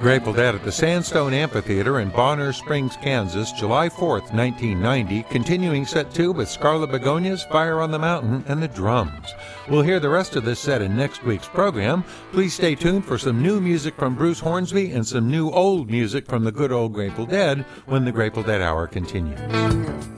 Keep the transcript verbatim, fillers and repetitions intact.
Grateful Dead at the Sandstone Amphitheater in Bonner Springs, Kansas, July fourth, nineteen ninety, continuing set two with Scarlet Begonias, Fire on the Mountain, and the Drums. We'll hear the rest of this set in next week's program. Please stay tuned for some new music from Bruce Hornsby and some new old music from the good old Grateful Dead when the Grateful Dead Hour continues.